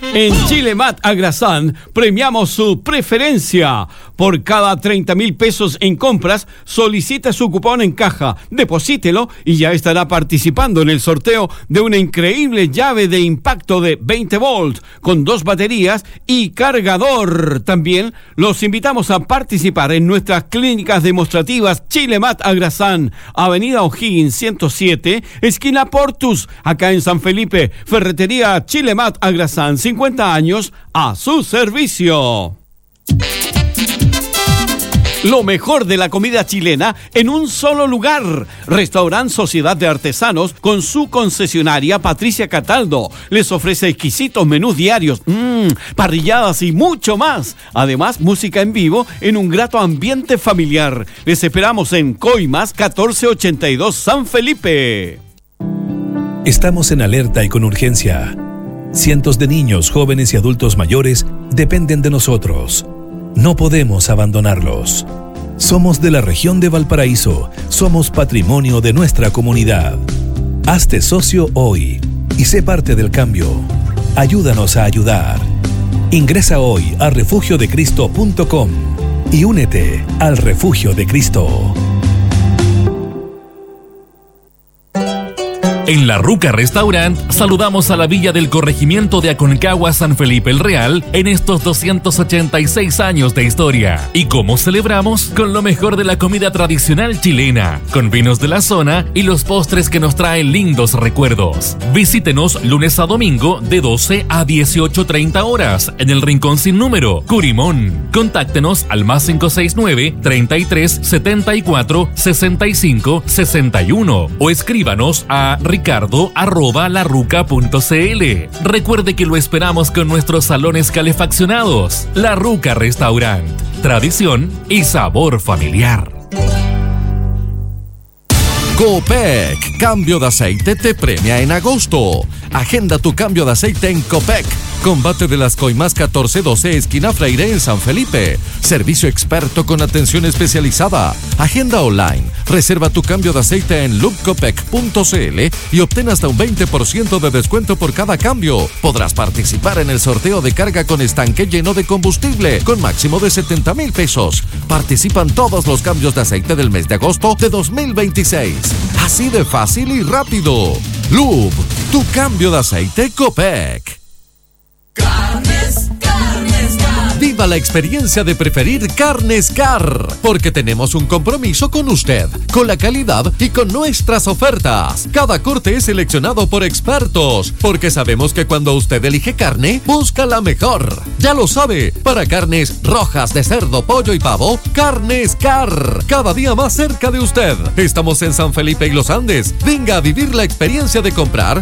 En Chilemat Agrasán premiamos su preferencia. Por cada 30,000 pesos en compras, solicita su cupón en caja, deposítelo y ya estará participando en el sorteo de una increíble llave de impacto de 20 volts con 2 baterías y cargador. También los invitamos a participar en nuestras clínicas demostrativas Chilemat Agrasán, Avenida O'Higgins 107, esquina Portus, acá en San Felipe. Ferretería Chilemat Agrasán, 50 años a su servicio. Lo mejor de la comida chilena en un solo lugar. Restaurant Sociedad de Artesanos con su concesionaria Patricia Cataldo. Les ofrece exquisitos menús diarios, parrilladas y mucho más. Además, música en vivo en un grato ambiente familiar. Les esperamos en Coimas 1482 San Felipe. Estamos en alerta y con urgencia. Cientos de niños, jóvenes y adultos mayores dependen de nosotros. No podemos abandonarlos. Somos de la región de Valparaíso. Somos patrimonio de nuestra comunidad. Hazte socio hoy y sé parte del cambio. Ayúdanos a ayudar. Ingresa hoy a refugiodecristo.com y únete al Refugio de Cristo. En La Ruca Restaurant saludamos a la Villa del Corregimiento de Aconcagua San Felipe el Real en estos 286 años de historia. ¿Y cómo celebramos? Con lo mejor de la comida tradicional chilena, con vinos de la zona y los postres que nos traen lindos recuerdos. Visítenos lunes a domingo de 12 a 18:30 horas en el Rincón Sin Número, Curimón. Contáctenos al +569 33 74 65 61 o escríbanos a ricardo@laruca.cl. Recuerde que lo esperamos con nuestros salones calefaccionados. La Ruca Restaurant. Tradición y sabor familiar. Copec, cambio de aceite te premia en agosto. Agenda tu cambio de aceite en Copec. Combate de las Coimas 1412, esquina Freire en San Felipe. Servicio experto con atención especializada. Agenda online. Reserva tu cambio de aceite en loopcopec.cl y obtén hasta un 20% de descuento por cada cambio. Podrás participar en el sorteo de carga con estanque lleno de combustible con máximo de 70,000 pesos. Participan todos los cambios de aceite del mes de agosto de 2026. Así de fácil y rápido. Loop, tu cambio de aceite Copec. Carnes Car. Viva la experiencia de preferir Carnes Car, porque tenemos un compromiso con usted, con la calidad y con nuestras ofertas. Cada corte es seleccionado por expertos, porque sabemos que cuando usted elige carne, busca la mejor. Ya lo sabe, para carnes rojas de cerdo, pollo y pavo, Carnes Car, cada día más cerca de usted. Estamos en San Felipe y Los Andes. Venga a vivir la experiencia de comprar